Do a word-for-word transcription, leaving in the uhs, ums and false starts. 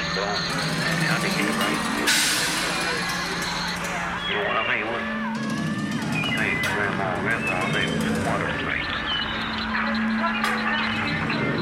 So, I think you're right. You know what I mean? What? I think Grandma and Grandpa, they was one of the place.